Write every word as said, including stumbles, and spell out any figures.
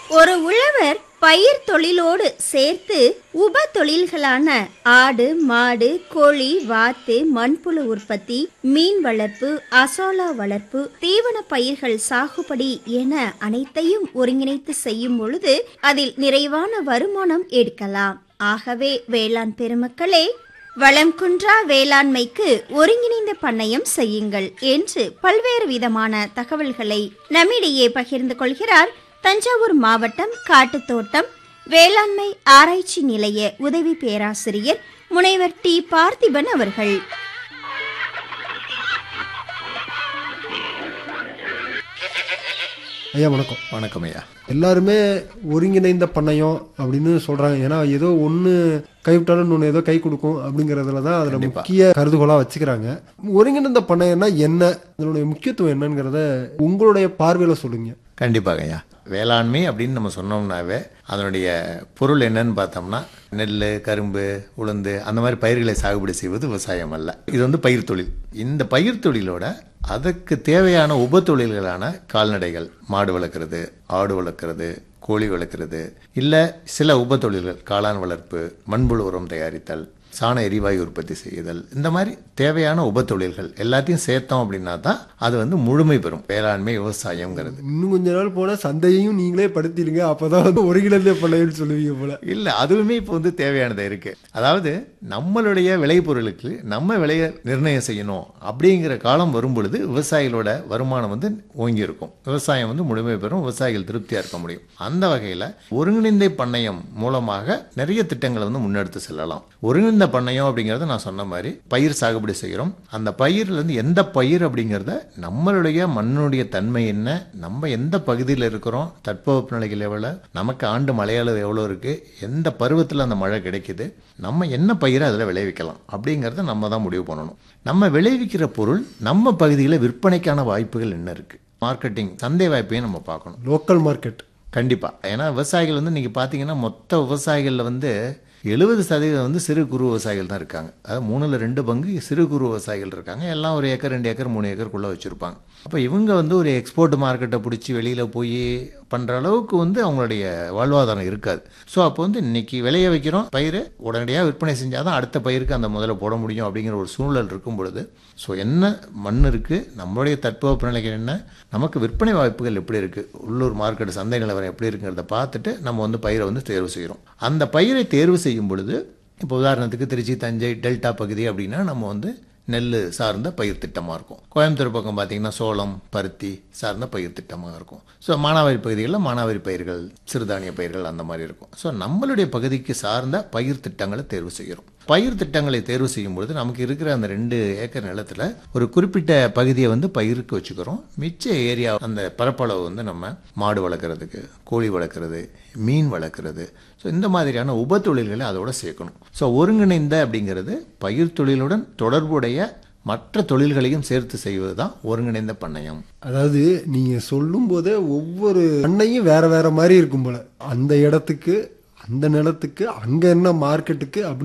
ஒரு உழவர் பயிர் தொழிலோடு சேர்த்து உப தொழில்களான ஆடு மாடு கோழி வாத்து மண்புழு உற்பத்தி மீன் வளர்ப்பு அசோலா வளர்ப்பு தீவன பயிர்கள் சாகுபடி என அனைத்தையும் ஒருங்கிணைத்து செய்யும் பொழுது அதில் நிறைவான வருமானம் எடுக்கலாம். ஆகவே வேளாண் பெருமக்களே, வளம் குன்றா வேளாண்மைக்கு ஒருங்கிணைந்த பண்ணையம் செய்யுங்கள் என்று பல்வேறு விதமான தகவல்களை நம்மிடையே பகிர்ந்து கொள்கிறார் தஞ்சாவூர் மாவட்டம் காட்டுத்தோட்டம் வேளாண்மை ஆராய்ச்சி நிலைய உதவி பேராசிரியர் முனைவர் டி பார்த்திபன் அவர்கள். ஐயா வணக்கம். வணக்கம் ஐயா. எல்லாருமே ஒருங்கிணைந்த பண்ணையம் அப்படின்னு சொல்றாங்க. ஏன்னா ஏதோ ஒன்று கைவிட்டாலும் இன்னொன்று ஏதோ கை கொடுக்கும் அப்படிங்கறதுல தான் அதில் முக்கிய கருதுகோளாக வச்சுக்கிறாங்க. ஒருங்கிணைந்த பண்ணையம்னா என்ன, அதனுடைய முக்கியத்துவம் என்னங்கிறத உங்களுடைய பார்வையில் சொல்லுங்க. கண்டிப்பாக ஐயா. வேளாண்மை அப்படின்னு நம்ம சொன்னோம்னாவே அதனுடைய பொருள் என்னன்னு பார்த்தோம்னா நெல், கரும்பு, உளுந்து அந்த மாதிரி பயிர்களை சாகுபடி செய்வது விவசாயம் அல்ல. இது வந்து பயிர் தொழில். இந்த பயிர் தொழிலோட அதுக்கு தேவையான உப தொழில்களான கால்நடைகள், மாடு வளர்க்குறது, ஆடு வளர்க்குறது, கோழி வளர்க்குறது, இல்லை சில உப தொழில்கள் காளான் வளர்ப்பு, மண்புழு உரம் தயாரித்தல், சாண எரிவாயு உற்பத்தி செய்தல், இந்த மாதிரி தேவையான உப தொழில்கள் எல்லாத்தையும் சேர்த்தோம் அப்படின்னா தான் அது வந்து முழுமை பெறும் வேளாண்மை விவசாயம்ங்கிறது. இன்னும் கொஞ்ச நாள் போனா சந்தையும் நீங்களே படுத்திடுங்க, அப்பதான் வந்து ஒருங்கிணைந்த பண்ணையம்னு சொல்லுவீங்க போல. இல்லை, அதுவுமே இப்போ வந்து தேவையானது இருக்கு. அதாவது நம்மளுடைய விளைபொருளுக்கு நம்ம விலையை நிர்ணயம் செய்யணும் அப்படிங்கிற காலம் வரும் பொழுது விவசாயிகளோட வருமானம் வந்து ஓங்கி இருக்கும், விவசாயம் வந்து முழுமை பெறும், விவசாயிகள் திருப்தியா இருக்க முடியும். அந்த வகையில் ஒருங்கிணைந்த பண்ணையம் மூலமாக நிறைய திட்டங்களை வந்து முன்னெடுத்து செல்லலாம். ஒருங்கிணைந்த பண்ணையம் அப்படிங்கறத நான் சொன்ன மாதிரி பயிர் சாகுபடி செய்கிறோம். அந்த பயிர்ல இருந்து எந்த பயிர் அப்படிங்கறத நம்மளுடைய மண்ணுடைய தன்மை என்ன, நம்ம எந்த பகுதியில் இருக்கிறோம், தட்பவெப்பநிலைகள் எவ்வளவு, நமக்கு ஆண்டு மழையளவு எவ்வளோ இருக்கு, எந்த பருவத்தில் அந்த மழை கிடைக்குது, நம்ம என்ன பயிரை அதில் விளைவிக்கலாம் அப்படிங்கறத நம்ம தான் முடிவு பண்ணணும். நம்ம விளைவிக்கிற பொருள் நம்ம பகுதியில் விற்பனைக்கான வாய்ப்புகள் என்ன இருக்கு, மார்க்கெட்டிங் சந்தை வாய்ப்பையும் நம்ம பார்க்கணும். லோக்கல் மார்க்கெட் கண்டிப்பா. ஏன்னா விவசாயிகள் வந்து நீங்க பாத்தீங்கன்னா மொத்த விவசாயிகள்ல வந்து எழுபது சதவீதம் வந்து சிறு குறு விவசாயிகள் தான் இருக்காங்க. அதாவது மூணுல ரெண்டு பங்கு சிறு குறு விவசாயிகள் இருக்காங்க. எல்லாம் ஒரு ஏக்கர் ரெண்டு ஏக்கர் மூணு ஏக்கருக்குள்ள வச்சிருப்பாங்க. அப்போ இவங்க வந்து ஒரு எக்ஸ்போர்ட் மார்க்கெட்டை பிடிச்சி வெளியில போய் பண்ற அளவுக்கு வந்து அவங்களுடைய வாழ்வாதாரம் இருக்காது. ஸோ அப்போ வந்து இன்னைக்கு விளைய வைக்கிறோம் பயிர், உடனடியாக விற்பனை செஞ்சாதான் அடுத்த பயிருக்கு அந்த முதல்ல போட முடியும் அப்படிங்கிற ஒரு சூழல் இருக்கும் பொழுது, ஸோ என்ன மண் இருக்கு, நம்மளுடைய தட்பவெப்பநிலைகள் என்ன, நமக்கு விற்பனை வாய்ப்புகள் எப்படி இருக்கு, உள்ளூர் மார்க்கெட் சந்தை நிலவரம் எப்படி இருக்குங்கிறத பார்த்துட்டு நம்ம வந்து பயிரை வந்து தேர்வு செய்கிறோம். அந்த பயிரை தேர்வு செய்யும் பொழுது இப்போ உதாரணத்துக்கு திருச்சி, தஞ்சை, டெல்டா பகுதி அப்படின்னா நம்ம வந்து நெல் சார்ந்த பயிர் திட்டமாக இருக்கும். கோயம்புத்தூர் பக்கம் பார்த்தீங்கன்னா சோளம், பருத்தி சார்ந்த பயிர் திட்டமாக இருக்கும். ஸோ மானாவாரி பகுதிகளில் மானாவாரி பயிர்கள், சிறுதானிய பயிர்கள் அந்த மாதிரி இருக்கும். ஸோ நம்மளுடைய பகுதிக்கு சார்ந்த பயிர் திட்டங்களை தேர்வு செய்கிறோம். பயிர் திட்டங்களை தேர்வு செய்யும் பொழுது நமக்கு இருக்கிற அந்த ரெண்டு ஏக்கர் நிலத்தில் ஒரு குறிப்பிட்ட பகுதியை வந்து பயிருக்கு வச்சுக்கிறோம். மிச்ச ஏரியா அந்த பரப்பளவு வந்து நம்ம மாடு வளர்க்குறதுக்கு, கோழி வளர்க்குறது, மீன் வளர்க்குறது, ஸோ இந்த மாதிரியான உப தொழில்களை அதோட சேர்க்கணும். ஸோ ஒருங்கிணைந்த அப்படிங்கிறது பயிர் தொழிலுடன் தொடர்புடைய மற்ற தொழில்களையும் சேர்த்து செய்வது தான் ஒருங்கிணைந்த பண்ணையம். அதாவது நீங்க சொல்லும் போதே ஒவ்வொரு பண்ணையும் வேற வேற மாதிரி இருக்கும் போல, அந்த இடத்துக்கு அந்த நிலத்துக்கு அங்க என்ன மார்க்கெட்டுக்கு அப்படி